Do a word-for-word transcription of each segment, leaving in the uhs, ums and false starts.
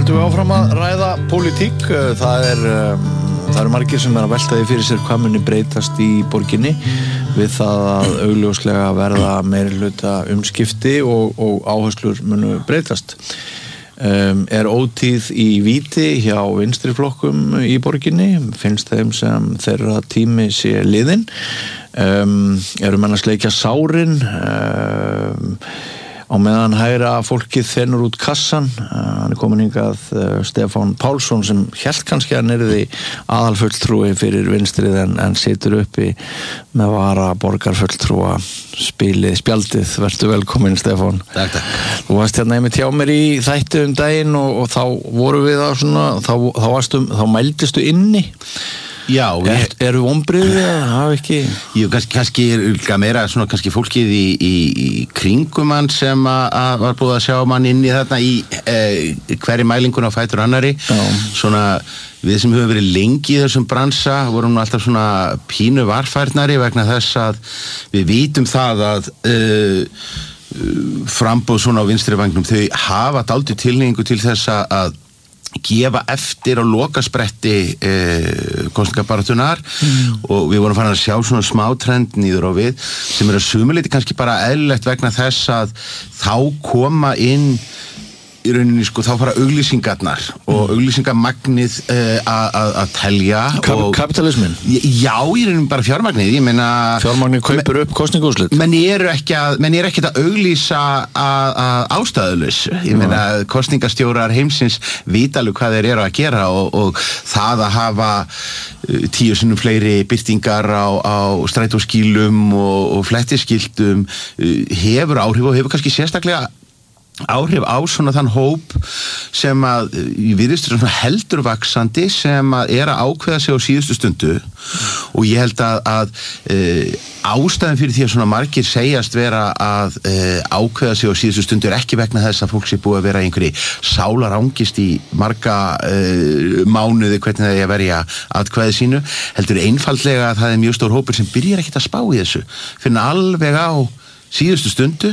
höldum við áfram að ræða pólitík. Það er, það eru margir sem er að velta því fyrir sér hvað muni breytast í borginni við það að augljóslega verða meirihluta umskipti og, og áherslur munu breytast. Um, er ótíð í víti hjá vinstriflokkum í borginni? Finnst þeim sem þeirra tími sé liðinn? Um, eru menn að sleikja sárin? Um, á meðan hægra fólkið þennur út kassan. Uh, hann er komin hingað uh, Stefán Pálsson sem hélt kannski að hann yrði aðalfulltrúi fyrir vinstrið en, en situr uppi með vara borgarfulltrúa spilið, spjaldið. Vertu velkomin, Stefán. Takk, takk. Þú varst hérna einmitt hjá mér í þætti um daginn og, og þá voru við að svona, þá, þá, varstum, þá mældistu inni. Já, er, ég, eru vonbrigði að hafa ekki? Jú, kannski, kannski er meira svona kannski fólkið í, í, í kringum hann sem að var búið að sjá mann inn í þarna í eh, hverri mælingun á fætur annari. Já. Svona við sem höfum verið lengi í þessum bransa vorum nú alltaf svona pínu varfærnari vegna þess að við vitum það að uh, framboð svona á vinstri vangnum þau hafa dálítið tilhneigingu til þess að gefa eftir á lokaspretti eh, kosningabaráttunar mm. og við vorum farin að sjá svona smá trend niður á við sem er að sumuleyti kannski bara eðlilegt vegna þess að þá koma inn í rauninni sko þá fara auglýsingarnar og auglýsingamagnið uh, að telja Kap og kapitalismin? Já, í rauninni bara fjármagnið, ég meina fjármagnið kaupur upp kosningaúrslit. Menn eru ekki að menn eru ekki að auglýsa að ástæðulaus. Ég meina kosningastjórar heimsins vita alveg hvað þeir eru að gera og, og það að hafa uh, tíu sinnum fleiri birtingar á, á strætóskýlum og, og flettiskiltum uh, hefur áhrif og hefur kannski sérstaklega áhrif á svona þann hóp sem að í virðist svona heldurvaxandi sem að er að ákveða sig á síðustu stundu og ég held að, að e, ástæðan fyrir því að svona margir segjast vera að e, ákveða sig á síðustu stundu er ekki vegna þess að fólk sé búið að vera einhverji sálarangist í marga e, mánuði hvernig það er að verja atkvæði sínu, heldur einfaldlega að það er mjög stór hópur sem byrjar ekkert að spá í þessu, finna alveg á síðustu stundu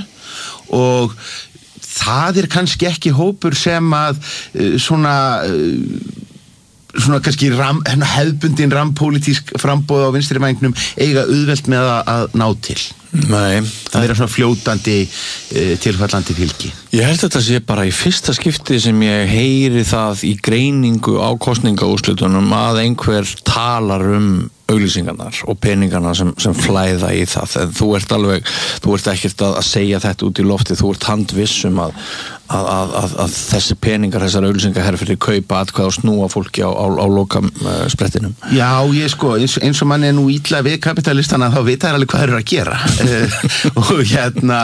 og það er kannski ekki hópur sem að uh, svona uh, svona kannski ram, hefðbundin rampólitísk framboð á vinstri vængnum eiga auðvelt með að, að ná til. Nei, það er svona fljótandi uh, tilfallandi fylgi. Ég held að þetta sé bara í fyrsta skipti sem ég heyri það í greiningu á kosningaúrslitunum að einhver talar um auglýsingarnar og peningarna sem, sem flæða í það. En þú ert alveg, þú ert ekkert að, að segja þetta út í lofti, þú ert handvissum að, að, að, að, að þessi peningar, þessar auglýsingar herfyrir kaupa atkvæð og snúa fólki á, á, á loka uh, sprettinum. Já, ég sko, eins, eins og mann er nú illa við kapitalistana þá vita þær alveg hvað þeir eru að gera. og hérna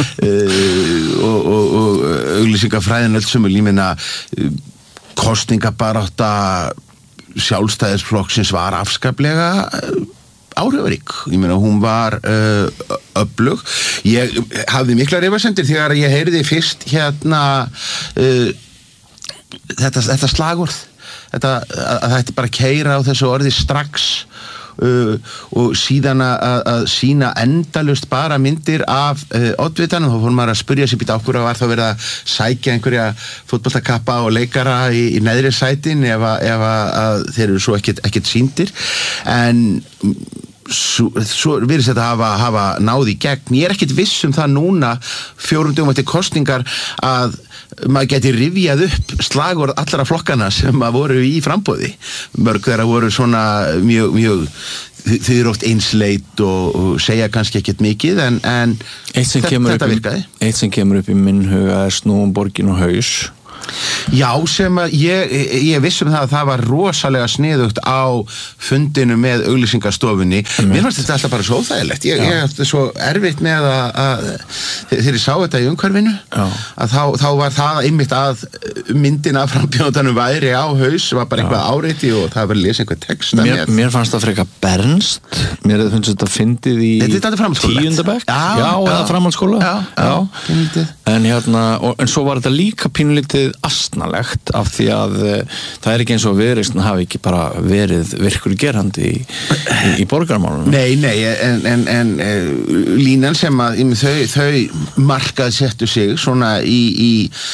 uh, og, og, og auglýsingafræðin öll sem er límina uh, kosningabarátta sjálfstæðisflokksins var afskaplega áhrifarík. Ég meina, hún var uh, öflug. Ég hafði miklar efasemdir þegar ég heyrði fyrst hérna uh, þetta, þetta slagorð þetta, að þetta bara keyra á þessu orði strax Uh, og síðan að, að sína endalaust bara myndir af uh, oddvitanum, þá fór maður að spyrja sér býta okkur að var þá verið að sækja einhverja fótboltakappa og leikara í, í neðri sætin ef, að, ef að þeir eru svo ekkert, ekkert sýndir en svo, svo virðist þetta hafa, hafa náð í gegn. Ég er ekkert viss um það núna fjórum dögum eftir kosningar að maður geti rifjað upp slagorð allra flokkana sem að voru í framboði. Mörg þeirra voru svona mjög, mjög þau eru oft einsleit og, og segja kannski ekkert mikið en, en þetta, þetta virkaði. Eitt sem kemur upp í minn huga er snúum borgin og haus. Já, sem að ég, ég vissum það að það var rosalega sniðugt á fundinu með auglýsingastofunni. Mér fannst þetta alltaf bara svo óþægilegt. Ég, ég hafði svo erfitt með að, að þegar ég sá þetta í umhverfinu að þá, þá var það einmitt að myndin af frambjóðanum væri á haus, var bara eitthvað áreiti og það var að lesa einhver texta mér, með. Mér fannst það frekar bernst. Mér hefði finnst þetta fyndið í tíunda bekk. Já, já, eða framhaldsskóla. Já, já, já. En hérna, og, en svo var þetta líka pínulítið astna asnalegt af því að það er ekki eins og Viðreisn hafi ekki bara verið virkur gerandi í, í, í borgarmálunum. Nei, nei, en, en, en uh, línan sem að um, þau, þau markað settu sig svona í, í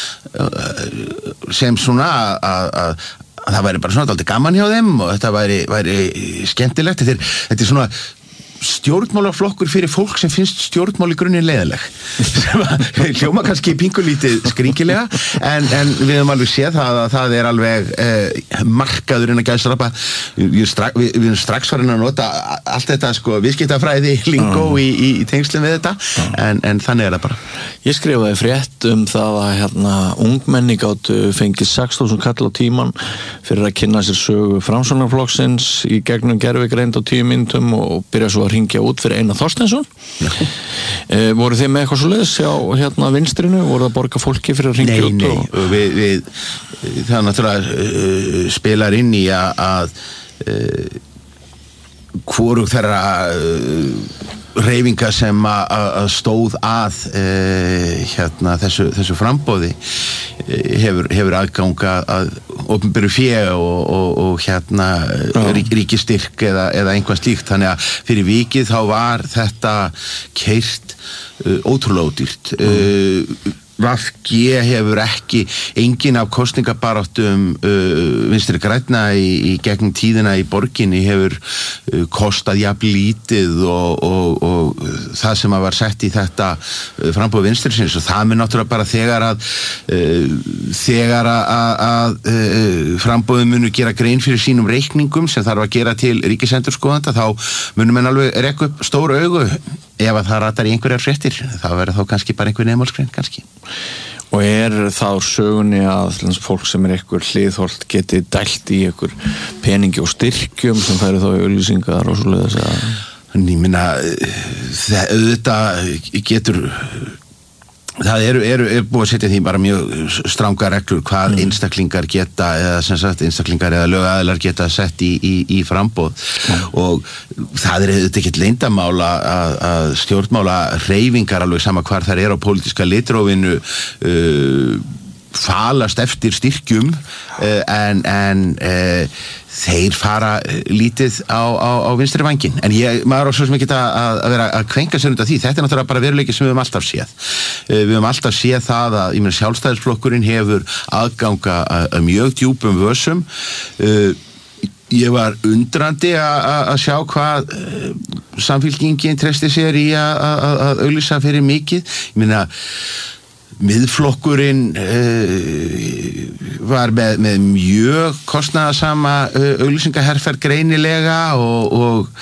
uh, sem svona að, að það væri bara svona aldrei gaman hjá þeim og þetta væri, væri skemmtilegt. Þetta er, þetta er svona stjórnmálaflokkur fyrir fólk sem finnst stjórnmál í grunninn leiðileg sem að hljóma kannski pingulítið skringilega en, en við höfum alveg séð það að það er alveg eh, markaðurinn að gæðsrapa við, við, við erum strax farin að nota allt þetta sko viðskiptafræði lingó mm. í, í, í tengslum við þetta mm. en, en þannig er það bara. Ég skrifaði frétt um það að hérna ungmenni gátu fengið sex þúsund kall á tíman fyrir að kynna sér sögu Framsóknarflokksins í gegnum gervigreind á tíu mínútum og byrja svo að ringja út fyrir Einar Þorsteinsson e, voru þið með eitthvað svo leiðis á hérna vinstrinu, voru það að borga fólki fyrir að ringja nei, út? Nei, og... nei, við, við það náttúrulega uh, spilar inn í að, að uh, hvorug þeirra uh, reyfinga sem að stóð að uh, hérna þessu, þessu frambóði uh, hefur, hefur aðganga að opinberu fé og, og, og hérna rík, ríkistyrk eða, eða einhvað slíkt, þannig að fyrir vikið þá var þetta keyrt uh, ótrúlega ódýrt uh, V G hefur ekki engin af kostningabaráttum uh, vinstri grænna í, í gegnum tíðina í borginni hefur uh, kostað jafn lítið og, og, og það sem að var sett í þetta uh, frambúð vinstrinsins og það mun náttúrulega bara þegar að uh, þegar að, að uh, frambúðum munu gera grein fyrir sínum reikningum sem þarf að gera til ríkisendurskoðanda þá munum en alveg rekka upp stór augu ef að það ratar í einhverjar fréttir þá verður þá kannski bara einhver nefnmálsgrein kannski. Og er þá sögunni að fólk sem er einhver hliðholt geti dælt í einhver peningi og styrkjum sem færi þá í auglýsingar og svoleiðis að... Ég minna, auðvitað getur... Það eru, eru, eru búið að setja því bara mjög stranga reglur hvað mm. einstaklingar geta eða sem sagt einstaklingar eða lögaðilar geta sett í, í, í frambóð mm. og það er auðvitað ekkert leyndamála að, að stjórnmála hreyfingar alveg sama hvar þær eru á pólitíska litrófinu uh, falast eftir styrkjum uh, en, en uh, þeir fara lítið á, á, á vinstri vængin en ég, maður á svo sem ekki að, að vera að kvenka sér undan því, þetta er náttúrulega bara veruleiki sem við höfum alltaf séð uh, við höfum alltaf séð það að, ég meina sjálfstæðisflokkurinn hefur aðganga að, að mjög djúpum vössum uh, ég var undrandi að sjá hvað uh, samfylkingin treysti sér í að auglýsa fyrir mikið, ég meina miðflokkurinn uh, var með, með mjög kostnaðarsama uh, auglýsingaherferð greinilega og,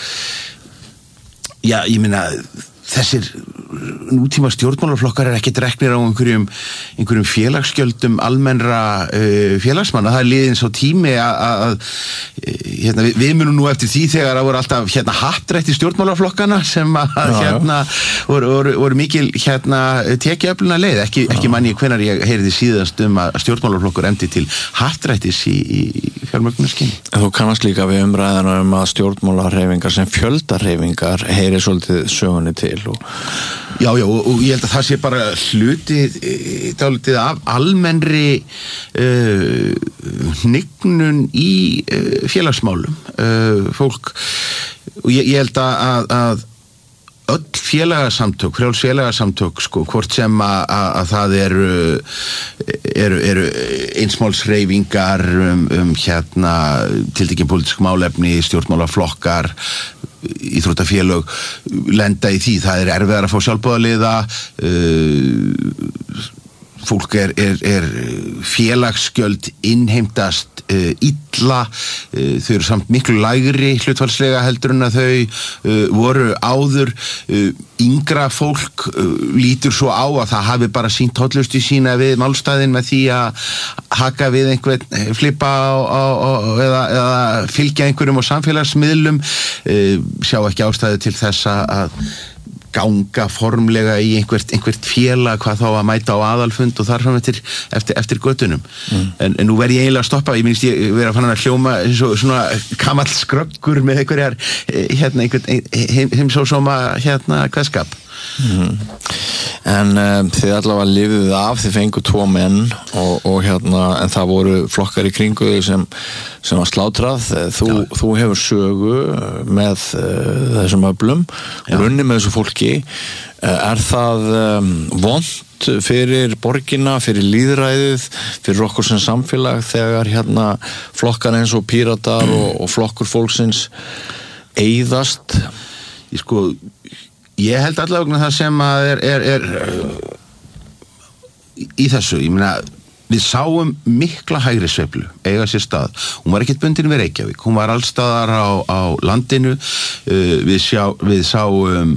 og já, ég meina þessir nútíma stjórnmálaflokkar er ekki dreknir á einhverjum, einhverjum félagsgjöldum almennra uh, félagsmanna. Það er liðins á tími að hérna, við, við munum nú eftir því þegar það voru alltaf hérna, happdrætti stjórnmálaflokkana sem að já, hérna, voru, voru, voru mikil hérna, tekjuöfluna leið. Ekki, ekki manni hvenær ég heyriði síðast um að stjórnmálaflokkur emdi til happdrættis í, í fjármögnunarskyni. Þú kannast líka við umræðana um að stjórnmálahreyfingar sem fjöldahreyfingar heyri svolítið sögunni til og Já, já, og, og ég held að það sé bara hlutið dálítið af almennri uh, hnignun í uh, félagsmálum uh, fólk og ég, ég held að, að öll félagasamtök, frjáls félagasamtök sko, hvort sem að, að, að það eru, eru, eru einsmálshreyfingar um, um hérna tiltekin pólitísk málefni, stjórnmálaflokkar íþróttafélög lenda í því, það er erfiðar að fá sjálfboðaliða uh, fólk er, er, er félagsgjöld innheimtast uh, illa uh, þau eru samt miklu lægri hlutfallslega heldur en að þau uh, voru áður uh, yngra fólk uh, lítur svo á að það hafi bara sínt hollustu sína við málstæðin með því að haka við einhvern flippa á, á, á, eða, eða fylgja einhverjum á samfélagsmiðlum uh, sjá ekki ástæðu til þess að ganga formlega í einhvert, einhvert félag hvað þá að mæta á aðalfund og þar fram eftir, eftir, eftir göttunum mm. en, en nú verð ég eiginlega að stoppa ég minnst ég verið að fann að hljóma eins og svona gamall skröggur með einhverjar hérna einhvern heim, heimsósóma hérna kveðskap Mm. En um, þið allavega lifið af, þið fengu tvo menn og, og hérna, en það voru flokkar í kringu sem, sem var slátrað. Þú, þú hefur sögu með uh, þessum öflum og runni með þessu fólki. Uh, er það um, vont fyrir borgina, fyrir lýðræðið, fyrir okkur sem samfélag þegar hérna flokkar eins og Píratar og, og flokkur fólksins eyðast? Ég sko, ég held allavega það sem að er, er, er í þessu, ég meina, við sáum mikla hægri sveiflu eiga sér stað. Hún var ekkert bundin við Reykjavík, hún var allstaðar á, á landinu. uh, við, sjá, við sáum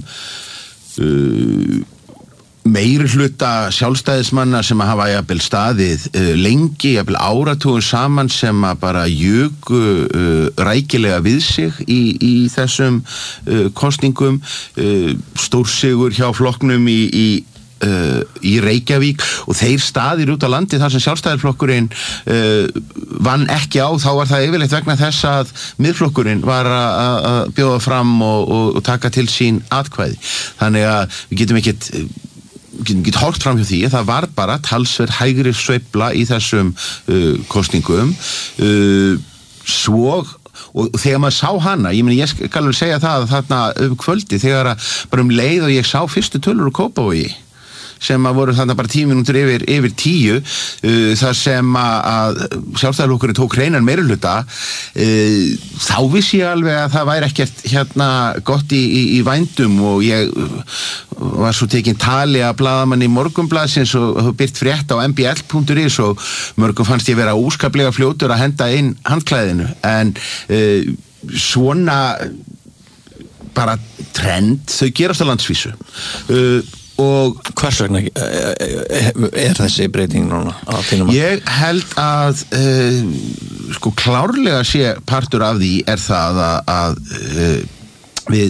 uh, meiri hluta sjálfstæðismanna sem að hafa jafnvel staðið uh, lengi, jafnvel áratugum saman sem að bara juku uh, rækilega við sig í, í þessum uh, kosningum. uh, stórsigur hjá flokknum í, í Uh, í Reykjavík og þeir staðir út á landi þar sem sjálfstæðisflokkurinn uh, vann ekki á, þá var það yfirleitt vegna þess að miðflokkurinn var að bjóða fram og, og, og taka til sín atkvæði. Þannig að við getum ekkert getum ekki hort fram hjá því, það var bara talsverð hægri sveifla í þessum uh, kosningum. uh, svo og þegar maður sá hana, ég meni ég skal alveg segja það þarna um kvöldi, þegar að bara um leið og ég sá fyrstu tölur úr Kópavogi sem að voru þarna bara tíu mínútur yfir, yfir tíu, uh, þar sem að sjálfstæðisflokkurinn tók hreinan meirihluta, uh, þá vissi ég alveg að það væri ekkert hérna gott í, í, í vændum og ég var svo tekinn tali að blaðamanni Morgunblaðsins og, og byrt frétt á m b l punktur is og mörgum fannst ég vera óskaplega fljótur að henda inn handklæðinu, en uh, svona bara trend, þau gerast á landsvísu. uh, og hvers vegna er þessi breyting núna á þínum? Ég held að uh, sko klárlega sé partur af því er það að, að uh, við,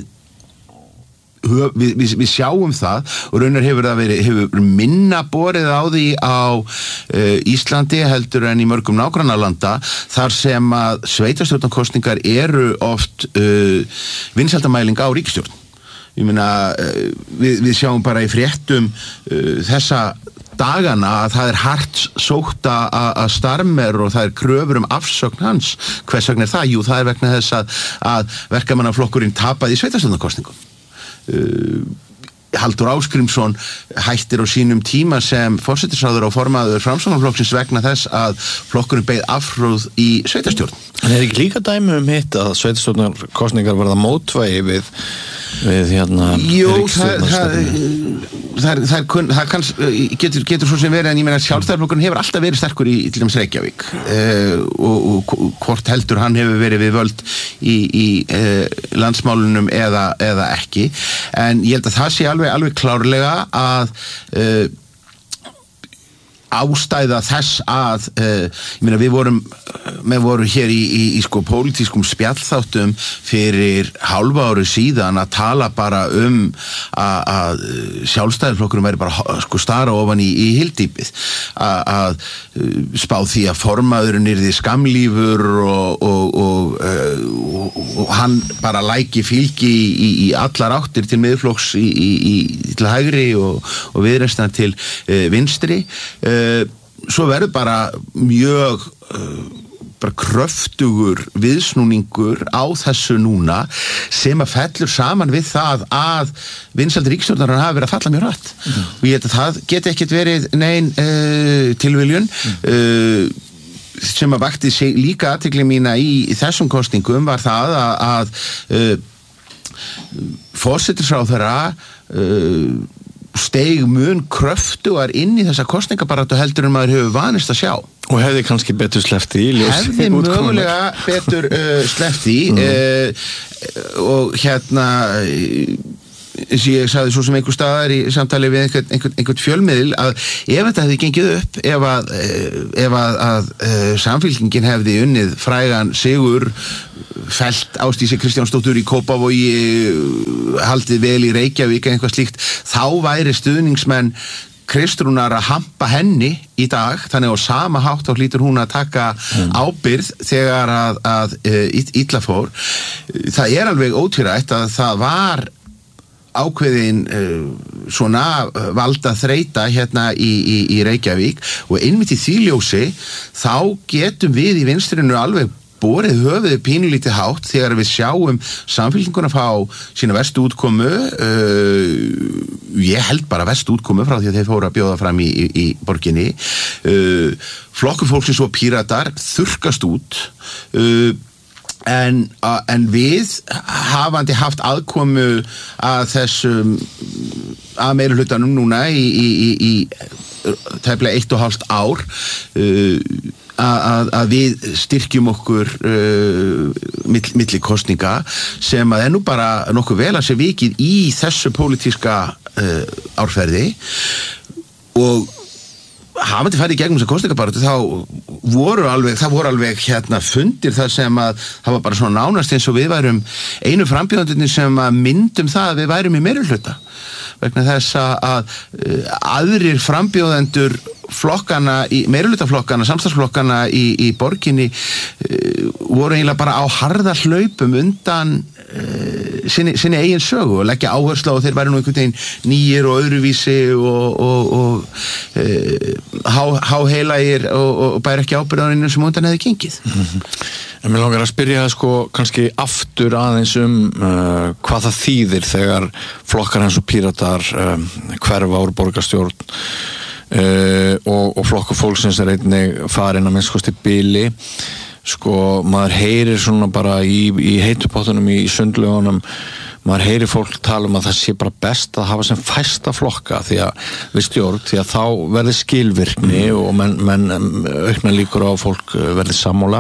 við, við, við sjáum það og raunar hefur það verið hefur minna borið á því á uh, Íslandi heldur en í mörgum nágrannalanda þar sem að sveitarstjórnarkosningar eru oft uh, vinsældamæling á ríkisstjórn. Ég meina, við, við sjáum bara í fréttum uh, þessa dagana að það er hart sótt að Starmer og það er kröfur um afsögn hans. Hvers vegna er það? Jú, það er vegna þess að, að verkamannaflokkurinn tapaði í sveitarstjórnarkosningum. Uh, Halldór Ásgrímsson hættir á sínum tíma sem forsætisráðherra og formaður Framsóknarflokksins vegna þess að flokkurinn beið afhróð í sveitarstjórn. En er ekki líka dæmi um hitt að sveitarstjórnarkosningar verða mótvægi við við hérna Jú, það, það, það, það, það kann, getur, getur svo sem verið, en ég meina sjálfstæðisflokkurinn hefur alltaf verið sterkur í til dæmis Reykjavík uh, og, og hvort heldur hann hefur verið við völd í, í uh, landsmálunum eða, eða ekki, en ég held að það sé alveg, alveg klárlega að uh, ástæða þess að uh, ég meina við vorum við vorum hér í, í, í sko pólitískum spjallþáttum fyrir hálfa ári síðan að tala bara um að sjálfstæðisflokkurinn væri bara sko stara ofan í, í hyldýpið, að spá því að formaðurinn yrði skamlífur og, og, og, og, og hann bara læki fylgi í, í allar áttir til miðflokks í, í, í, til hægri og, og viðreisnar til uh, vinstri. uh, Svo verður bara mjög uh, bara kröftugur viðsnúningur á þessu núna sem að fellur saman við það að vinsældir ríkisstjórnar hafa verið að falla mjög rætt. Mm. Og ég held að það geti ekkert verið nein uh, tilviljun. Mm. Uh, sem að vakti sig líka athygli mína í, í þessum kosningum var það að, að uh, forsætisráðherra uh, steig mun kröftugar inn í þessa kostningabaráttu heldur en maður hefur vanist að sjá. Og hefði kannski betur sleppt í ljós. Hefði mögulega betur uh, sleppt í mm. uh, og hérna eins og ég sagði svo sem einhver staðar í samtali við einhvern, einhvern, einhvern fjölmiðil að ef þetta hefði gengið upp ef að, ef að, að, að samfylkingin hefði unnið frægan sigur fellt Ásdísi Kristjánsdóttur í Kópavogi haldið vel í Reykjavík eitthvað slíkt, þá væri stuðningsmenn Kristrúnar að hampa henni í dag, þannig á sama hátt þá hlýtur hún að taka mm. ábyrgð þegar að, að, að illa fór. Það er alveg ótvírætt að það var ákveðin uh, svona valda þreita hérna í, í, í Reykjavík og einmitt í því ljósi þá getum við í vinstrinu alveg borið höfuðið pínulítið hátt þegar við sjáum Samfylkinguna fá sína verstu útkomu uh, ég held bara verstu útkomu frá því að þeir fóru að bjóða fram í, í, í borginni uh, Flokkur fólksins og Píratar þurrkast út uh, en, uh, en við hafandi haft aðkomu að þessum að meiri hlutanum núna í, í, í, í tæplega eitt og hálft ár uh, Að, að við styrkjum okkur uh, mill, milli kosninga sem að er nú bara nokkuð vel að sé vikið í þessu pólitíska uh, árferði og hafandi farið í gegnum þessa kosningabaráttu þá voru alveg, það voru alveg hérna fundir þar sem að það var bara svona nánast eins og við værum einu frambjóðandurnir sem að myndum það að við værum í meirihluta vegna þess að uh, aðrir frambjóðendur flokkana, meirihlutaflokkana, samstarfsflokkana í, í borginni uh, voru eiginlega bara á harða hlaupum undan uh, sinni, sinni eigin sögu og leggja áherslu á þeir væri nú einhvern veginn nýjir og öðruvísi og, og, og uh, há, háheilagir og, og bæri ekki ábyrðaninu sem undan hefði gengið. Mm-hmm. En mér langar að spyrja það sko kannski aftur aðeins um uh, hvað það þýðir þegar flokkar eins og Píratar um, hverfa úr borgarstjórn Uh, og, og flokkur fólksins er einnig farin að minnst kosti bili sko maður heyrir svona bara í, í heitupottunum í, í sundlögunum maður heyrir fólk tala um að það sé bara best að hafa sem fæsta flokka því að við stjórn, því að þá verði skilvirkni mm. og menn, menn aukna líkur á að fólk verði sammála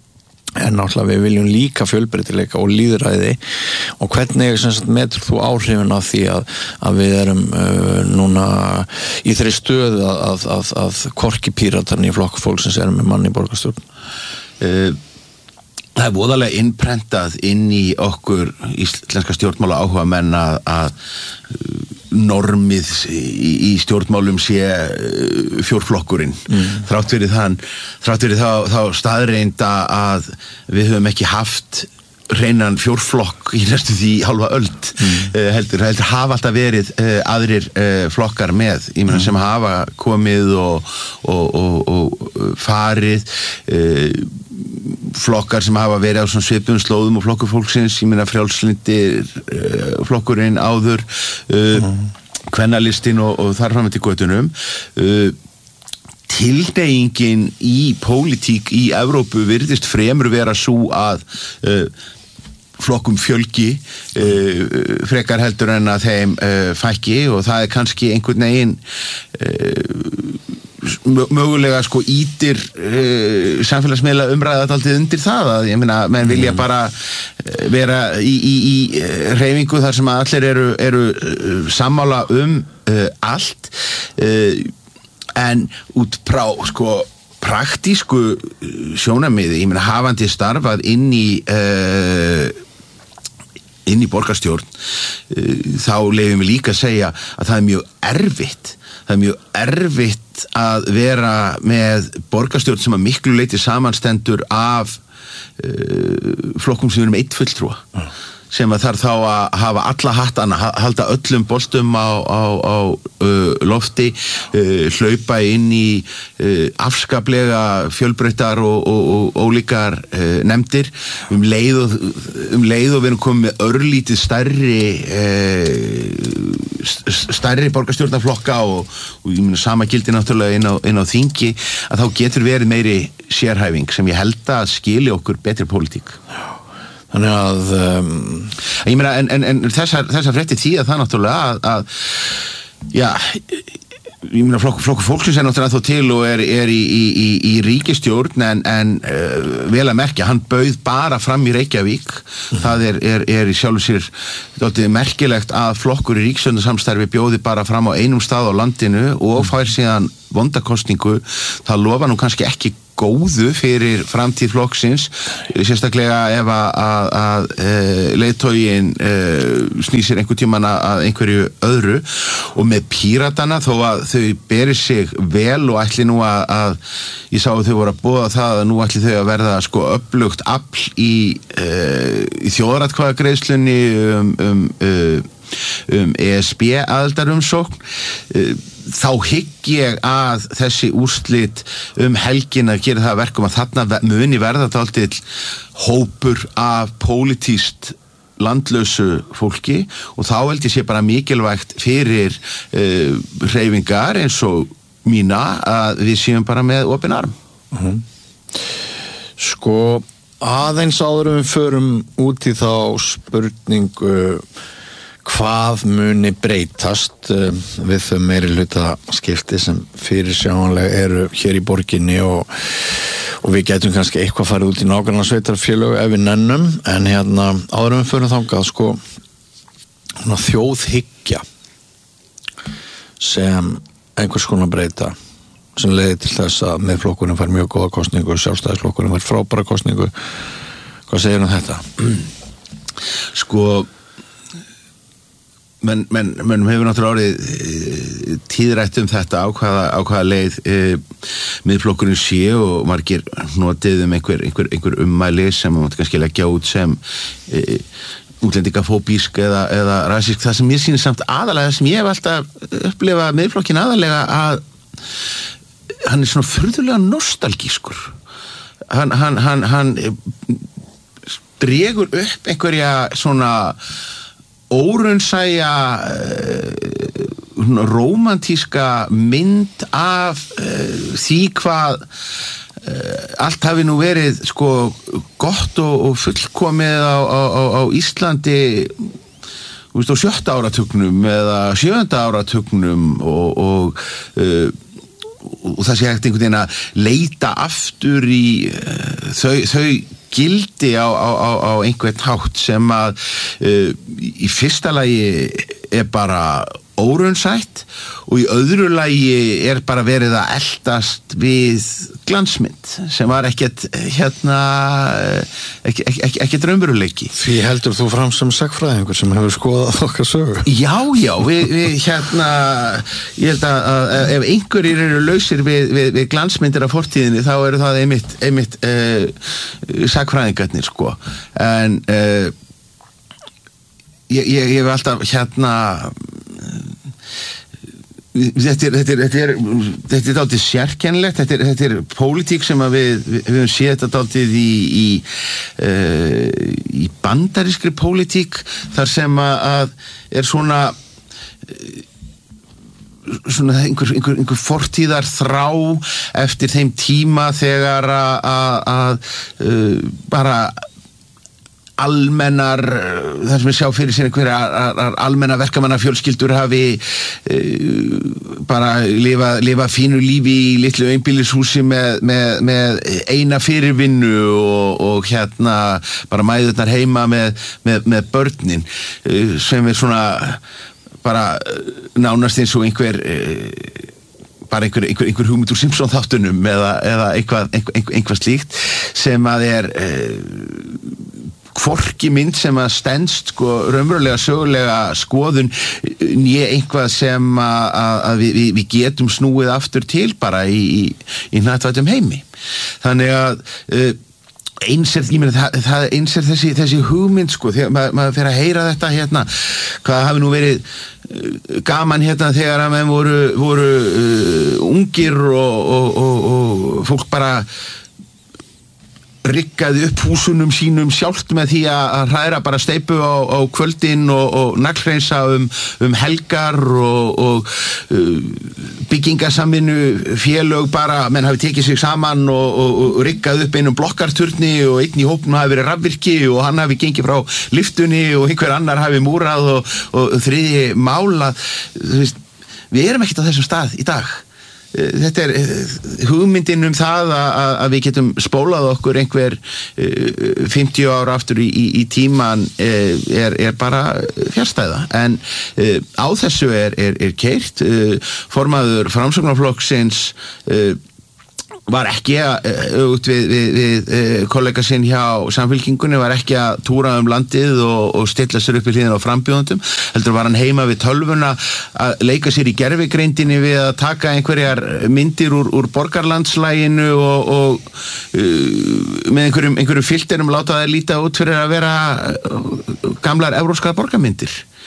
en náttúrulega við viljum líka fjölbreytileika og lýðræði og hvernig sem sagt metur þú áhrifin af því að, að við erum uh, núna í þeirri stöðu að, að, að, að hvorki Píratarnir í flokk fólksins erum með mann í borgarstjórn uh, Það er voðalega innprentað inn í okkur íslenska stjórnmála áhuga menn að, að normið í, í stjórnmálum sé fjórflokkurinn mm. þrátt fyrir þann þrátt fyrir þá, þá staðreinda að við höfum ekki haft hreinan fjórflokk í næstu því halva öld mm. uh, heldur, heldur hafa alltaf verið uh, aðrir uh, flokkar með ég meina mm. sem hafa komið og, og, og, og farið uh, flokkar sem hafa verið á svona svipum slóðum og flokkur fólksins, ég meina frjálslindir uh, flokkurinn áður uh, mm. kvennalistinn og, og þar fram eftir götunum uh, Tildeyingin í pólitík í Evrópu virðist fremur vera svo að uh, flokkum fjölgi uh, frekar heldur en að þeim uh, fækki og það er kannski einhvern veginn uh, mögulega sko ítir uh, samfélagsmiðla umræðat alltaf undir það að ég meina, menn vilja bara vera í, í, í hreyfingu þar sem allir eru, eru sammála um uh, allt uh, en út frá sko praktísku sjónarmiði, ég meina hafandi starfað inn í uh, inn í borgarstjórn uh, þá leyfum við líka að segja að það er mjög erfitt það er mjög erfitt að vera með borgarstjórn sem að miklu leyti samanstendur af uh, flokkum sem erum eitt fulltrúa mm. sem að þarf þá að hafa alla hattana, halda öllum boltum á, á, á uh, lofti, uh, hlaupa inn í uh, afskaplega fjölbreyttar og, og, og ólíkar uh, nefndir um leið og, um leið og við erum komið með örlítið stærri uh, stærri borgarstjórnarflokka og, og ég meina sama gildi náttúrulega inn á, inn á þingi að þá getur verið meiri sérhæfing sem ég held að skili okkur betri pólitík. Þannig að um... ég meina, en, en, en þessar, þessar fréttir því að það náttúrulega að, að já, ég meina flokkur flokku fólksins er náttúrulega þó til og er, er í, í, í ríkisstjórn en, en uh, vel að merkja, hann bauð bara fram í Reykjavík mm. það er, er, er í sjálfu sér dálítið merkilegt að flokkur í ríkisstjórnarsamstarfi bjóði bara fram á einum stað á landinu og fær síðan vondakostningu, það lofa nú kannski ekki góðu fyrir framtíð flokksins, sérstaklega ef að, að, að e, leiðtoginn e, snýsir einhver tíman að einhverju öðru og með Píratana þó að þau beri sig vel og ætli nú að, að ég sá að þau voru að boða það að nú ætli þau að verða sko öflugt afl í, e, í þjóðaratkvæðagreiðslunni um, um, um um E S B aðildarumsókn, þá hygg ég að þessi úrslit um helgina gera það að verkum að þarna muni verða dálítill hópur af pólitískt landlausu fólki og þá held ég sé bara mikilvægt fyrir uh, hreyfingar eins og mína að við séum bara með opin arm. Mhm. Sko, aðeins áður við förum út í þá spurningu hvað muni breytast uh, við þau meiri hluta skipti sem fyrirsjáanlega eru hér í borginni og, og við getum kannski eitthvað farið út í nágranna sveitarfélög ef við nennum, en hérna áður við förum þangað, sko, þjóðhyggja sem einhvers konar breyta sem leiði til þess að Miðflokkurinn fær mjög góða kosningu og Sjálfstæðisflokkurinn fær frábæra kosningu. Hvað segir um þetta? Sko, menn, menn, menn hefur náttúrulega orðið tíðrætt um þetta á hvaða, á hvaða leið e, Miðflokkurinn sé og margir notið um einhver, einhver, einhver ummæli sem maður kannski leggja út sem e, útlendingafóbísk eða, eða rasísk. Það sem ég sýnir samt aðalega, sem ég hef alltaf upplifað Miðflokkinn aðalega að hann er svona furðulega nostalgískur. Hann, hann, hann, hann dregur upp einhverja svona óraunsæja uh, rómantíska mynd af uh, því hvað uh, allt hafi nú verið sko gott og, og fullkomið á, á, á Íslandi þú veist, á sjötta áratugnum eða sjöunda áratugnum og, og uh, og það sé hægt einhvern veginn að leita aftur í uh, þau, þau gildi á, á, á, á einhvern hátt sem að uh, í fyrsta lagi er bara óraunsætt og í öðru lagi er bara verið að eldast við glansmynd sem var ekkert hérna ekki, ekki, ekkert raunveruleiki. Því heldur þú fram sem sagfræðingur sem hefur skoðað okkar sögu? Já, já, við, við hérna ég held að, að ef einhverjir eru lausir við, við, við glansmyndir af fortíðinni þá eru það einmitt, einmitt uh, sagfræðingarnir sko en uh, ég, ég, ég hef alltaf hérna Þetta er, þetta er, þetta er, þetta er dálítið sérkennilegt, þetta er, þetta er pólitík sem að við, við, við höfum séð þetta dálítið í, í, uh, í bandarískri pólitík, þar sem að er svona, svona einhver, einhver, einhver fortíðar þrá eftir þeim tíma þegar að, að uh, bara almennar, þar sem við sjá fyrir sér einhverja almenna verkamanna fjölskyldur hafi uh, bara lifa, lifa fínu lífi í litlu einbýlishúsi með, með, með eina fyrirvinnu og, og hérna bara mæðurnar heima með, með, með börnin uh, sem er svona bara nánast eins og einhver uh, bara einhver, einhver, einhver hugmynd úr Simpson þáttunum eða, eða eitthvað, einhver, einhvað slíkt sem að er uh, hvorki mynd sem að stendst sko raunverulega sögulega skoðun né einhvað sem að, að við, við getum snúið aftur til bara í, í, í hnattvættum heimi. Þannig að uh, eins er, ég meina, það, það eins er þessi, þessi hugmynd sko, þegar maður, maður fer að heyra þetta hérna, hvað hafi nú verið uh, gaman hérna þegar að menn voru, voru uh, ungir og, og, og, og fólk bara riggaði upp húsunum sínum sjálft með því að hræra bara steypu á, á kvöldin og, og naglhreinsa um, um helgar og, og uh, byggingasamvinnu félög bara, menn hafi tekið sig saman og, og, og riggað upp einum blokkarturni og einn í hópnum hafi verið rafvirki og hann hafi gengið frá lyftunni og einhver annar hafi múrað og, og þriðji málað. Þú veist, við erum ekkert á þessum stað í dag. Þetta er hugmyndin um það að, að við getum spólað okkur einhver fimmtíu ára aftur í, í, í tíman er, er bara fjarstæða en á þessu er, er, er keyrt. Formaður Framsóknarflokksins var ekki að auðvitað við, við, við kollega sinn hjá Samfylkingunni var ekki að túra um landið og, og stilla sér upp í hliðina á frambjóðendum, heldur var hann heima við tölvuna að leika sér í gervigreindinni við að taka einhverjar myndir úr, úr borgarlandslæginu og, og uh, með einhverjum, einhverjum filterum láta það líta út fyrir að vera gamlar evrópskar borgarmyndir.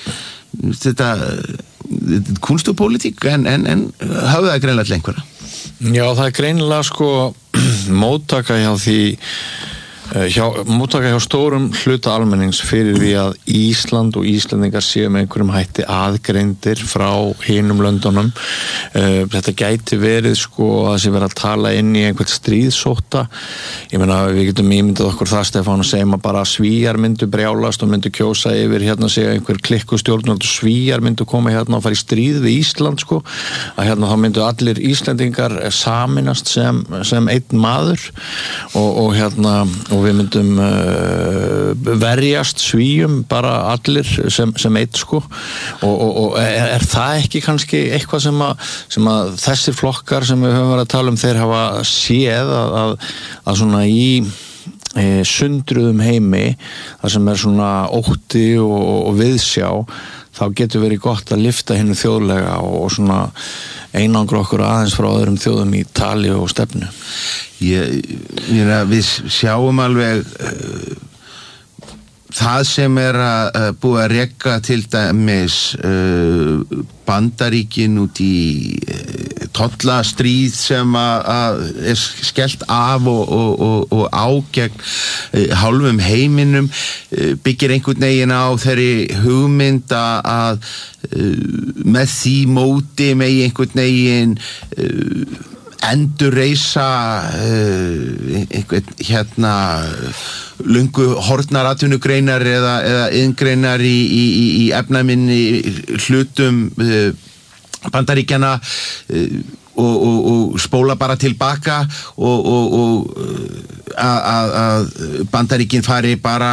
þetta kunst og pólitík en, en, en hafa það greinlega til einhverja. Já, það er greinilega sko móttaka hjá því hjá, móttaka hjá stórum hluta almennings fyrir því að Ísland og Íslendingar séu með einhverjum hætti aðgreindir frá hinum löndunum. Þetta gæti verið sko að sé verið að tala inn í einhvern stríðsótta. Ég meina við getum ímyndað okkur það, Stefán, að segjum að bara Svíar myndu brjálast og myndu kjósa yfir hérna segja einhver klikkustjórnvöld og Svíar myndu koma hérna og fara í stríð við Ísland sko, að hérna þá myndu allir Íslendingar saminast sem, sem einn maður og, og hérna og við myndum uh, verjast Svíum bara allir sem, sem eitt sko og, og, og er, er það ekki kannski eitthvað sem að, sem að þessir flokkar sem við höfum verið að tala um þeir hafa séð að, að, að svona í e, sundruðum heimi það sem er svona ótti og, og viðsjá þá getur verið gott að lyfta hinnu þjóðlega og, og svona einangra okkur aðeins frá öðrum þjóðum í tali og stefnu. Ég, ég, við sjáum alveg uh, það sem er að uh, búið að reka til dæmis uh, Bandaríkin út í uh, tollastríð sem að, að er skellt af og, og, og, og á gegn uh, hálfum heiminum uh, byggir einhvern veginn á þeirri hugmynd að uh, með því móti með einhvern veginn uh, endurreisa uh, einhvern hérna löngu horfnar atvinnugreinar eða, eða iðngreinar í, í, í efnaminni hlutum uh, Bandaríkjana uh, og, og, og spóla bara tilbaka og, og, og að, að Bandaríkin fari bara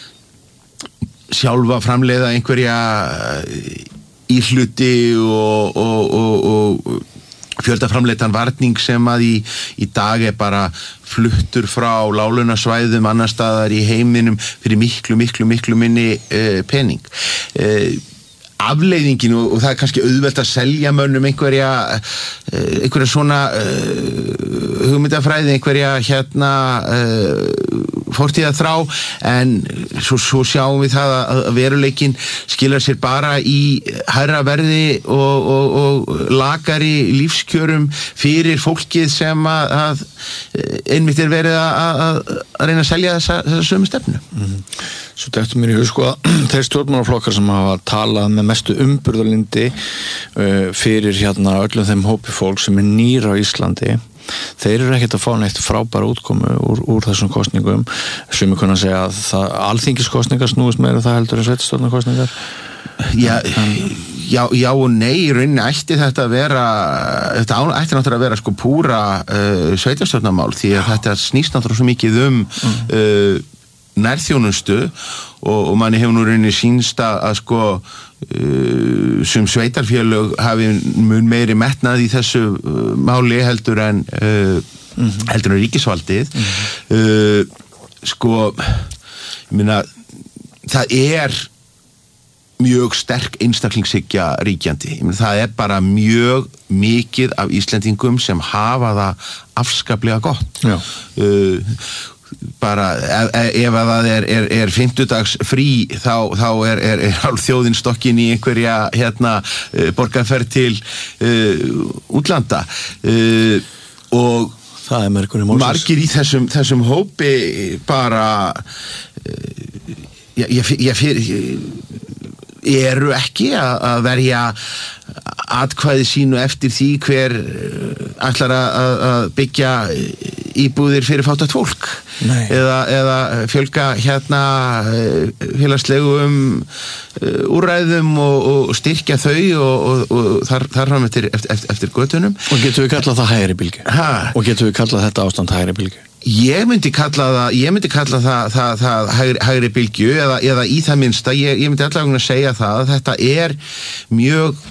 sjálfa framleiða einhverja íhluti og, og, og, og fjöldaframleitan varning sem að í, í dag er bara fluttur frá láglaunasvæðum annar staðar í heiminum fyrir miklu, miklu, miklu minni uh, pening. Uh, afleiðingin og, og það er kannski auðvelt að selja mönnum einhverja uh, einhverja svona uh, hugmyndafræði, einhverja hérna uh, fortíða þrá en svo, svo sjáum við það að veruleikin skilar sér bara í hærra verði og, og, og lakari lífskjörum fyrir fólkið sem að, að einmitt er verið að, að, að reyna að selja þessa, þessa sömu stefnu. Mm. Svo þetta mér í hug sko að þeir stjórnmálaflokkar sem hafa talað með mestu umburðarlyndi uh, fyrir hérna öllum þeim hópi fólk sem er nýr á Íslandi þeir eru ekkert að fá neitt frábæra útkomu úr, úr þessum kosningum sem ég kunna segja að það, alþingiskosningar snúist meira það heldur en sveitarstjórnarkosningar. Já, já, já og nei í rauninni ætti þetta að vera þetta ætti náttúrulega að vera sko púra uh, sveitarstjórnarmál því að þetta snýst náttúrulega svo mikið um uh, nærþjónustu og, og manni hefur nú rauninni sýnst að, að sko uh, sem sveitarfélög hafi mun meiri metnað í þessu uh, máli heldur en uh, mm-hmm. heldur en ríkisvaldið mm-hmm. uh, sko ég meina það er mjög sterk einstaklingshyggja ríkjandi. Ég meina, það er bara mjög mikið af Íslendingum sem hafa það afskaplega gott. Já. Uh, bara ef, ef að það er, er, er fimmtudags frí þá, þá er, er, er hálf þjóðin stokkin í einhverja hérna uh, borgarferð til uh, útlanda uh, og það er margir í þessum, þessum hópi bara uh, ég, ég, ég fyrir eru ekki að verja atkvæði sínu eftir því hver ætlar að byggja íbúðir fyrir fátækt fólk eða, eða fjölga hérna félagslegum úrræðum og, og styrkja þau og, og, og þar, þar fram eftir, eftir, eftir götunum. Og getum við kallað það hægri bylgju? Ha? Og getum við kallað þetta ástand hægri bylgju? Ég myndi kalla það, ég myndi kalla það, það, það hægri, hægri bylgju eða, eða í það minnsta, ég, ég myndi allavega að segja það að þetta er mjög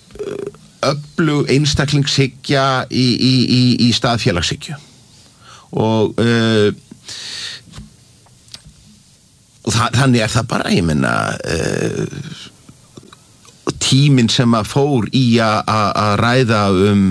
öflug einstaklingshyggja í, í, í, í stað félagshyggju og, uh, og það, þannig er það bara, ég menna uh, tíminn sem að fór í að ræða um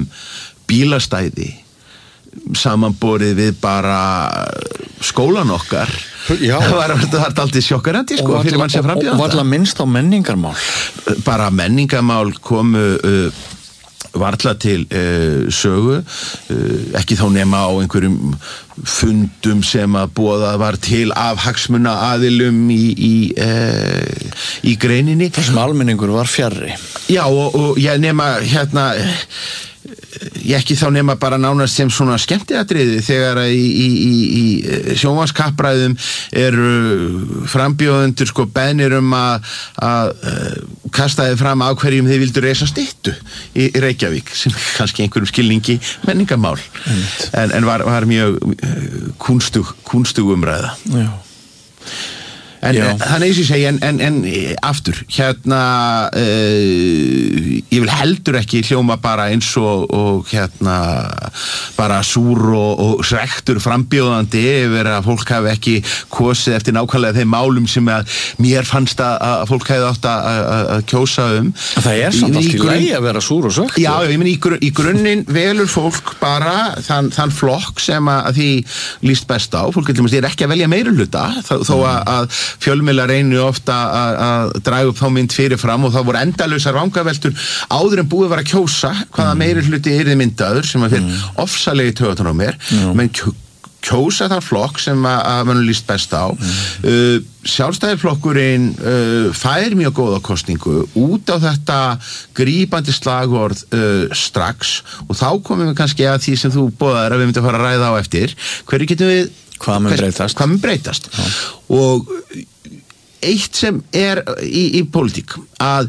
bílastæði samanborið við bara skólan okkar Já. Það var, það var aldrei sjokkarandi sko, fyrir mann sem frambjóðanda. Og varla minnst á menningarmál. Bara menningarmál komu uh, varla til uh, sögu, uh, ekki þá nema á einhverjum fundum sem að boðað var til af hagsmuna aðilum í, í, uh, í greininni. Þessum almenningur var fjarri. Já, og, og ég nema hérna... ég ekki þá nema bara nánast sem svona skemmtiatriði þegar í, í, í, í sjónvarpskappræðum eru frambjóðendur sko beðnir um að, að kasta þið fram á hverjum þið vildu reisa styttu í, í Reykjavík sem kannski einhverjum skilningi menningamál en, en var, var mjög kúnstug, kúnstug umræða. Já. En þannig að ég segi, en, en, en aftur, hérna, uh, ég vil heldur ekki hljóma bara eins og, og hérna, bara súr og, og srektur frambjóðandi yfir að fólk hafi ekki kosið eftir nákvæmlega þeim málum sem að mér fannst að, að fólk hefði átt að, að, að kjósa um. Það er samt allt í lagi að vera súr og srektur. Já, ég meni, í, grunn, í grunninn velur fólk bara þann, þann flokk sem að, að því líst best á. Fólk er ekki að velja meirihluta, þó mm. að, að fjölmiðlar reynu ofta að draga upp þá mynd fyrirfram og það voru endalausar vangaveltur áður en búið var að kjósa hvaða mm. meirihluti yrði myndaður sem að fyrir mm. ofsalegi töðan á mér mm. menn kjósa þann flokk sem að, að mann líst best á mm. uh, Sjálfstæðisflokkurinn uh, fær mjög góða kosningu út á þetta grípandi slagorð uh, strax og þá komum við kannski að því sem þú boðaðir að við myndum að fara að ræða á eftir hverju getum við hvað mun breytast, hvað mun breytast. Og eitt sem er í, í pólitík að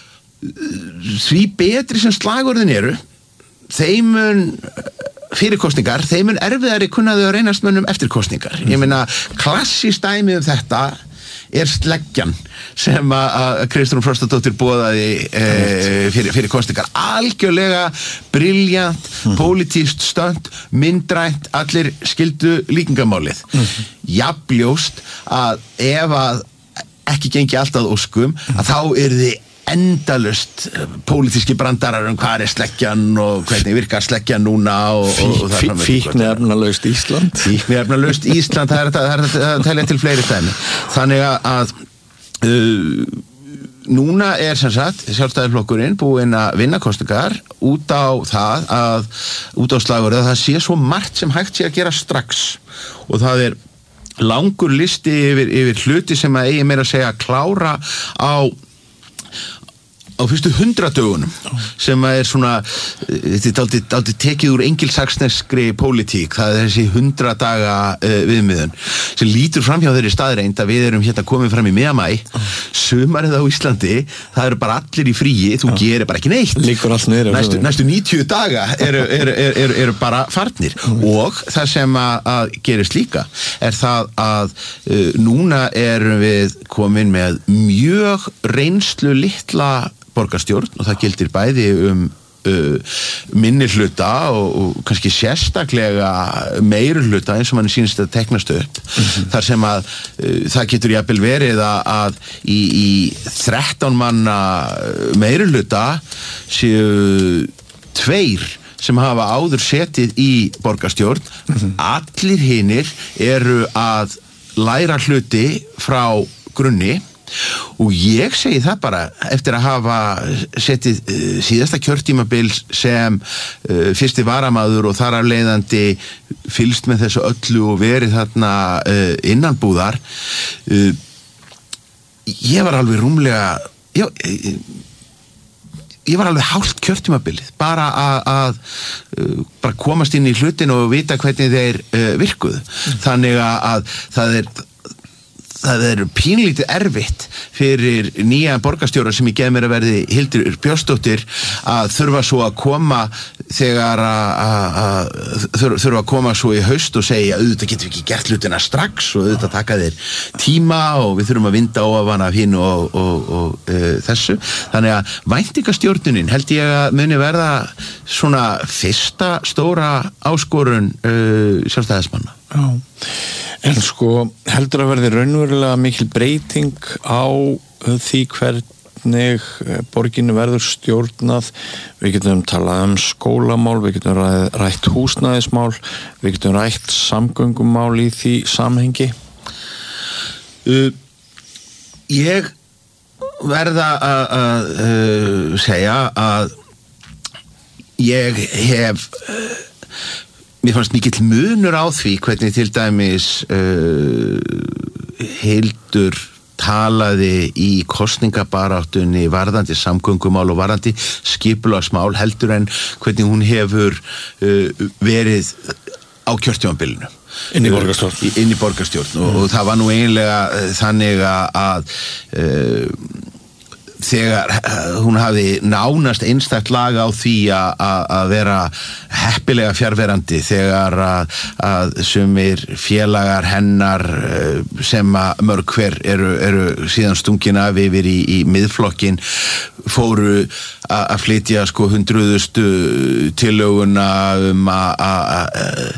því betri sem slagorðin eru þeim mun fyrir kosningar, þeim mun erfiðari kunnaðu að reynast mönnum eftir kosningar. Ég meina klassískt dæmi um þetta er sleggjan sem að Kristrún Frostadóttir boðaði e, fyrir, fyrir kosningar. Algjörlega briljant, mm. pólitískt stönd, myndrænt, allir skildu líkingamálið. Mm. Jafnljóst að ef að ekki gengi alltaf óskum, að þá er þið endalust pólitíski brandarar um hvað er sleggjan og hvernig virkar sleggjan núna og, og, og Fí, Fíkniefnalaust Ísland Fíkniefnalaust Ísland, það er, það er, það er að telja til fleiri dæmi. Þannig að uh, núna er sem sagt Sjálfstæðisflokkurinn búinn að vinna kosningar út á það að út á slagorðið að það sé svo margt sem hægt sé að gera strax og það er langur listi yfir, yfir hluti sem að eigi meira að segja að klára á á fyrstu hundradögunum sem er svona þetta er aldrei tekið úr engilsaxneskri pólitík, það er þessi hundradaga uh, viðmiðun sem lítur fram hjá þeirri staðreind að við erum hérna komið fram í miðamæ, sumarið á Íslandi, það eru bara allir í fríi þú Já. Gerir bara ekki neitt næstu, næstu níutíu daga eru, eru, eru, eru, eru bara farnir mm. og það sem að, að gerist líka er það að uh, núna erum við komin með mjög reynslu litla borgarstjórn og það gildir bæði um uh, minnihluta og, og kannski sérstaklega meirihluta eins og mann sýnist að teknast upp mm-hmm. þar sem að uh, það getur jafnvel verið að, að í, í þrettán manna meirihluta séu tveir sem hafa áður setið í borgarstjórn mm-hmm. allir hinir eru að læra hluti frá grunni og ég segi það bara eftir að hafa setið uh, síðasta kjörtímabil sem uh, fyrsti varamaður og þar af leiðandi fylgst með þessu öllu og verið þarna uh, innanbúðar uh, ég var alveg rúmlega já, ég, ég var alveg hálft kjörtímabilið bara að, að uh, bara komast inn í hlutin og vita hvernig þeir uh, virkuðu mm. þannig að, að það er það er pínlítið erfitt fyrir nýja borgarstjóra sem ég gef mér að verði Hildur Björnsdóttir að þurfa svo að koma þegar að þurfa að koma svo í haust og segja auðvitað getum við ekki gert hlutina strax og auðvitað taka þér tíma og við þurfum að vinda ofan af hinn og, og, og e, þessu. Þannig að væntingastjórnunin held ég að muni verða svona fyrsta stóra áskorun e, sjálfstæðismanna. Já. En sko heldur að verði raunverulega mikil breyting á því hvernig borginu verður stjórnað. Við getum talað um skólamál, við getum rætt húsnæðismál, við getum rætt samgöngumál í því samhengi. uh, ég verða að uh, segja að ég hef uh, mér fannst mikill munur á því hvernig til dæmis uh, Hildur talaði í kosningabaráttunni varðandi samgöngumál og varðandi skipulagsmál heldur en hvernig hún hefur uh, verið á kjörtímabilinu inn í borgarstjórn, uh, inn í borgarstjórn mm. og, og það var nú eiginlega uh, þannig að uh, þegar hún hafði nánast einstakt lag á því að vera heppilega fjarverandi þegar að, að sumir félagar hennar sem að mörg hver eru, eru síðan stungin af yfir í, í miðflokkin fóru að flytja sko hundruðustu tillöguna um að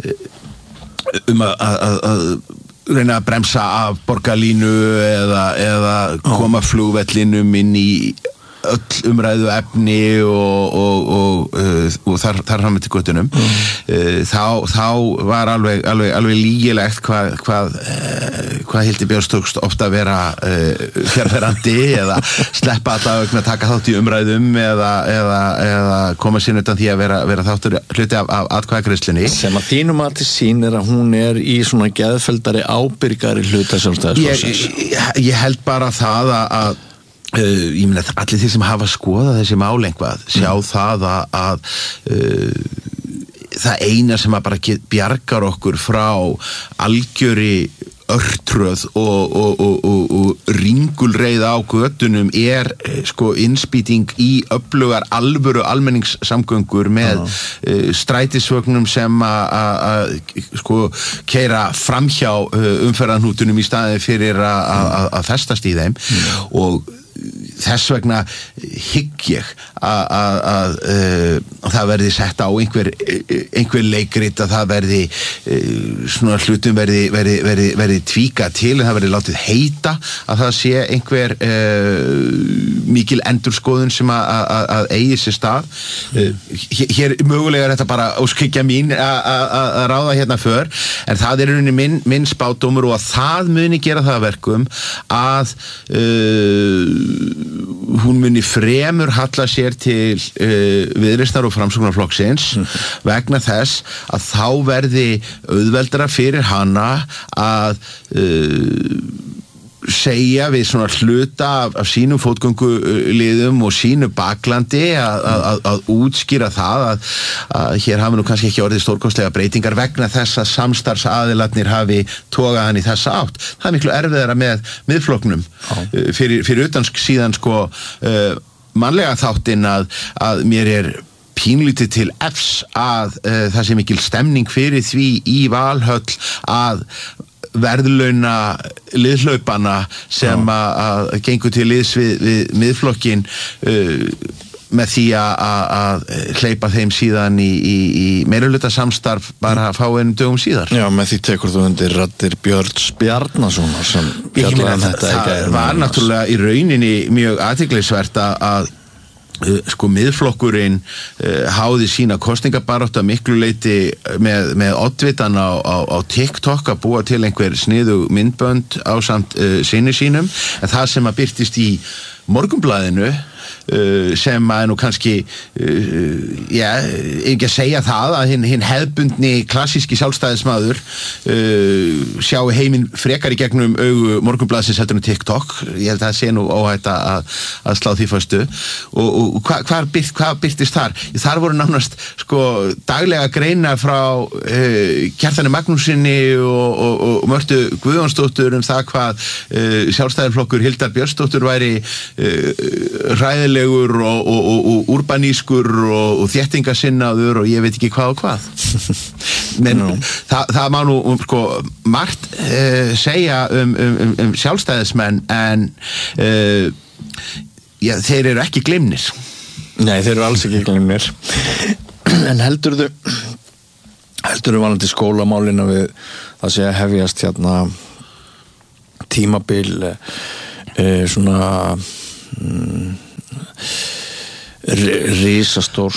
um að reyna að bremsa af borgarlínu eða, eða koma flugvellinum inn í öll umræðu efni og, og, og, uh, og þar, þar fram til göttunum mm. uh, þá, þá var alveg, alveg, alveg lýgilegt hvað, hvað, uh, hvað Hildi Björnstókst ofta vera uh, fjárverandi eða sleppa alltaf að taka þátt í umræðum eða, eða, eða koma sér utan því að vera, vera þáttur hluti af, af atkvæðagreiðslunni sem að þínum að til sín er að hún er í svona geðfeldari ábyrgari hluta sjálfstæðisflokksins. Ég, ég, ég held bara það að, að Uh, ég meina allir þeir sem hafa skoðað þessi mál einhvað sjá mm. það að, að uh, það eina sem að bara get, bjargar okkur frá algjöri örtröð og, og, og, og, og ringulreið á götunum er sko innspýting í öflugar alvöru almenningssamgöngur með uh. uh, strætisvögnum sem að sko keyra framhjá uh, umferðarhnútunum í staðin fyrir að festast í þeim mm. og þess vegna hygg ég að það verði sett á einhver, einhver leikrit að það verði svona hlutum verði, verði, verði, verði tvíka til en það verði látið heita að það sé einhver uh, mikil endurskoðun sem að, að, að eigi sér stað uh, hér mögulega er þetta bara óskikja mín að ráða hérna för en það er rauninni minn, minn spádómur og að það muni gera það verkum að uh, hún muni fremur halla sér til uh, Viðreisnar og Framsóknarflokksins mm. vegna þess að þá verði auðveldara fyrir hana að uh, segja við svona hluta af, af sínum fótgönguliðum og sínu baklandi að, að, að útskýra það að, að hér hafi nú kannski ekki orðið stórkostlega breytingar vegna þess að samstarfsaðilarnir hafi togað hann í þessa átt. Það er miklu erfiðara með miðflokknum ah. fyrir, fyrir utan síðan sko uh, mannlega þáttinn að, að mér er pínlítið til efs að uh, það sé mikil stemning fyrir því í Valhöll að verðlauna liðhlaupana sem að gengur til liðs við, við miðflokkin uh, með því að hleypa þeim síðan í, í, í meirihluta samstarf bara að fá einum dögum síðar. Já, með því tekur þú undir raddir Björns Bjarnasonar sem fjallar um þetta í gær. Það var náttúrulega í rauninni mjög athyglisvert að Uh, sko miðflokkurinn uh, háði sína kosningabarátta miklu leyti með, með oddvitan á, á, á TikTok að búa til einhver sniðug myndbönd ásamt uh, sinni sínum en það sem að birtist í Morgunblaðinu Uh, sem að nú kannski uh, já, ekki að segja það að hinn, hinn hefðbundni klassíski sjálfstæðismadur uh, sjá heiminn frekar í gegnum augu Morgunblaðsins heldur um TikTok ég held að það sé nú óhætt að, að slá því föstu og, og hva, hvað, byrt, hvað byrtist þar? Þar voru nánast sko daglega greina frá uh, Kjartani Magnúsinni og, og, og Mörtu Guðjónsdóttur um það hvað uh, sjálfstæðisflokkur Hildar Björnsdóttur væri uh, ræðileg og, og, og, og urbanískur og, og þéttingasinnaður og ég veit ekki hvað og hvað menn no. það, það má nú um, sko, margt uh, segja um, um, um sjálfstæðismenn en uh, já, þeir eru ekki gleymnir. Nei, þeir eru alls ekki gleymnir en heldur þú heldur þú valandi skólamálina við það sé að hefjast hérna tímabil uh, svona mm, risastór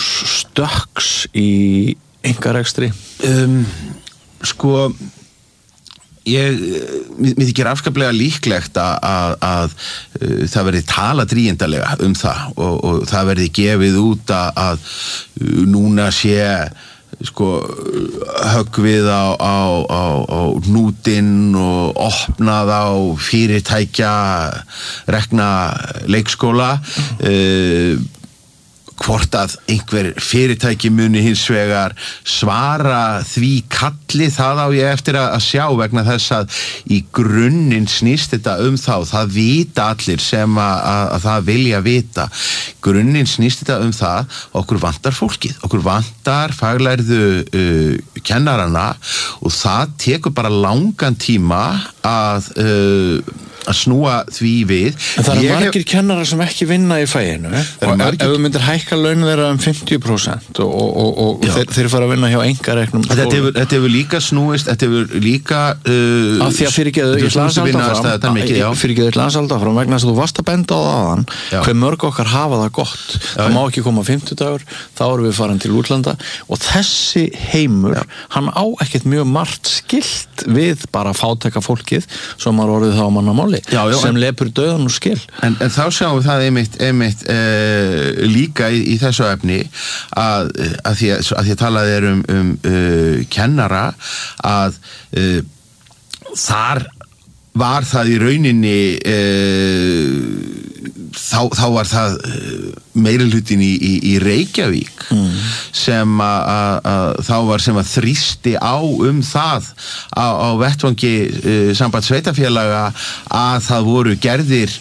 stökks í einkarekstri um, sko Ég, mér þykir afskaplega líklegt að, að, að, að það verði tala drýjendalega um það og, og það verði gefið út að, að núna sé sko höggvið á, á, á, á hnútinn og opnað á fyrirtækja rekna leikskóla mm. uh, hvort að einhver fyrirtæki muni hins vegar svara því kalli, það á ég eftir að sjá vegna þess að í grunninn snýst þetta um þá, það vita allir sem að, að, að það vilja vita. Grunninn snýst þetta um það, okkur vantar fólkið, okkur vantar faglærðu uh, kennarana og það tekur bara langan tíma að uh, að snúa því við. En það eru Ég margir hef... kennarar sem ekki vinna í faginu og margir... ef við myndir hækka laun þeirra um fimmtíu prósent og, og, og, og þeir, þeir fara að vinna hjá einkareknum Þetta hefur, þetta hefur líka snúist, þetta hefur líka uh, af því að fyrirgeðu, ég las alltaf fram vegna þess að þú varst að benda á aðan hver mörg okkar hafa það gott Já. Það má ekki koma fimmtudagur, þá erum við farin til útlanda og þessi heimur Já. Hann á ekkert mjög margt skilt við bara fátæka fólkið sem maður orðið þá manna máli Já, já, sem en, lepur döðan og skil en, en þá sjáum við það einmitt, einmitt uh, líka í, í þessu efni að, að, því að, að því að talaði er um, um uh, kennara að uh, þar var það í rauninni uh, þá, þá var það meirihlutin í, í, í Reykjavík mm. sem að þá var sem að þrýsti á um það á, á vettvangi uh, samband sveitafélaga að það voru gerðir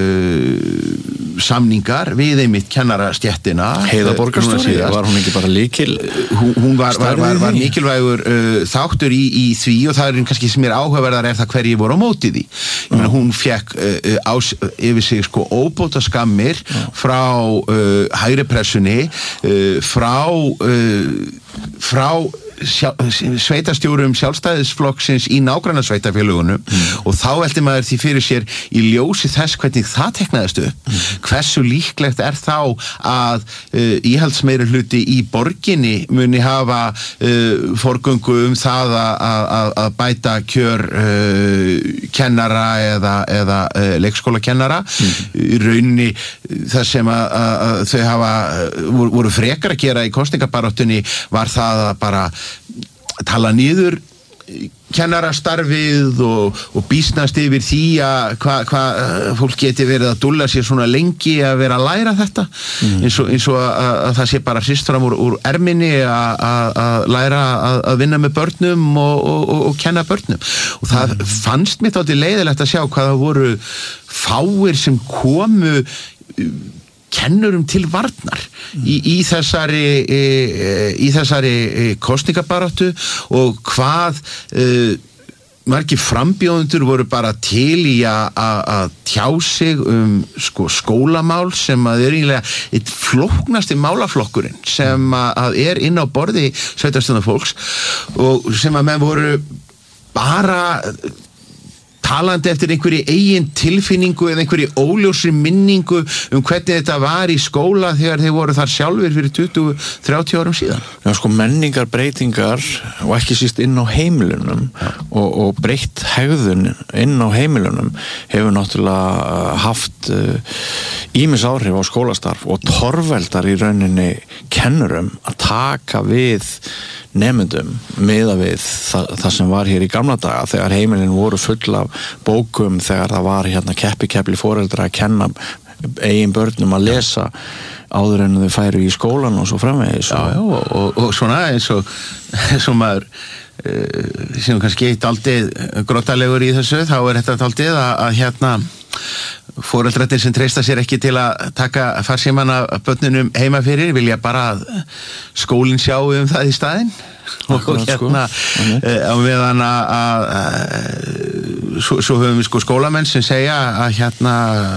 uh, samningar við einmitt kennarastéttina. Heiða borgarstjóri, var hún ekki bara líkil? Hún, hún var, var, var, var mikilvægur uh, þáttur í, í því og það er kannski sem er áhugaverðar er það hverji voru á móti því. Ég meina, hún fekk uh, ás, yfir sig sko óbóta skammir frá uh, hægri pressunni, uh, frá uh, frá Sjá, sveitastjórum sjálfstæðisflokksins í nágranna sveitafélagunum mm. og þá velti maður því fyrir sér í ljósi þess hvernig það teknaðist upp mm. hversu líklegt er þá að uh, íhaldsmeiri hluti í borginni muni hafa uh, forgöngu um það að að bæta kjör uh, kennara eða, eða uh, leikskólakennara mm. í rauninni það sem að, að þau hafa voru, voru frekar að gera í kosningabaráttunni var það að bara tala niður kennarastarfið og, og býsnast yfir því að hvað hva, fólk geti verið að dúlla sér svona lengi að vera að læra þetta mm. eins, og, eins og að, að það sé bara hrist fram úr, úr erminni að læra að, að vinna með börnum og, og, og kenna börnum og það mm. fannst mér þátti leiðilegt að sjá hvað það voru fáir sem komu kennurum til varnar mm. í, í þessari e, í þessari e, kosningabaráttu og hvað e, margir frambjóðendur voru bara til í að tjá sig um sko, skólamál sem að er eiginlega eitt flóknasti málaflokkurinn sem að er inn á borði sveitarstjórnarfólks og sem að menn voru bara talandi eftir einhverju eigin tilfinningu eða einhverju óljósri minningu um hvernig þetta var í skóla þegar þeir voru þar sjálfur fyrir tuttugu til þrjátíu árum síðan. Já, sko menningar breytingar og ekki síst inn á heimilunum og, og breytt hegðun inn á heimilunum hefur náttúrulega haft ýmis uh, áhrif á skólastarf og torveldar í rauninni kennurum að taka við nemendum miða við það, það sem var hér í gamla daga þegar heimilin voru full af bókum þegar það var hérna keppi-keppli foreldra að kenna eigin börnum að lesa áður en þau færu í skólan og svo framvegis Já, já, og, og, og svona eins og eins og maður uh, sem kannski eitt aldrei grottalegur í þessu, þá er þetta aldrei að, að hérna foreldrarnir sem treysta sér ekki til að taka farsíman af börnunum heima fyrir vilja bara að skólinn sjá um það í staðinn og hérna á meðan að svo, svo höfum við sko skólamenn sem segja að hérna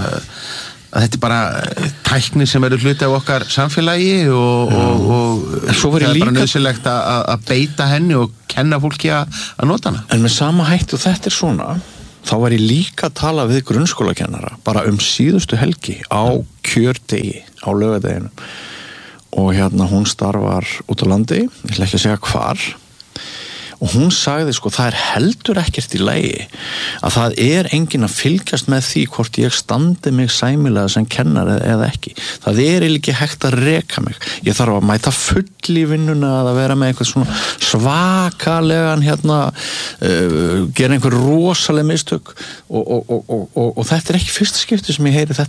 að þetta er bara tækni sem eru hluti af okkar samfélagi og, og, og það er líka... bara nöðsilegt að beita henni og kenna fólki að nota hana. En með sama hætt og þetta er svona þá var ég líka að tala við grunnskólakennara bara um síðustu helgi á kjördegi á laugardeginum og hérna hún starfar út á landi, ég ætla ekki að segja hvar og hún sagði sko, það er heldur ekkert í lagi að það er enginn að fylgjast með því hvort ég standi mig sæmilega sem kennari eða ekki. Það er ekki hægt að reka mig. Ég þarf að mæta full í vinnuna að vera með eitthvað svona svakalegan hérna, uh, gera einhver rosaleg mistök og, og, og, og, og, og þetta er ekki fyrsta skipti sem ég heyri þetta